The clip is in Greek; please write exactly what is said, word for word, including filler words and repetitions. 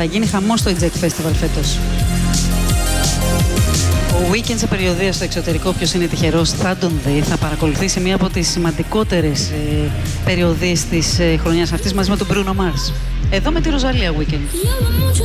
Θα γίνει χαμός στο Eject Festival φέτος. Ο Weeknd σε περιοδεία στο εξωτερικό, όποιος είναι τυχερός θα τον δει. Θα παρακολουθήσει μία από τις σημαντικότερες ε, περιοδίες της ε, χρονιάς αυτής μαζί με τον Bruno Mars. Εδώ με τη Ροζαλία Weeknd.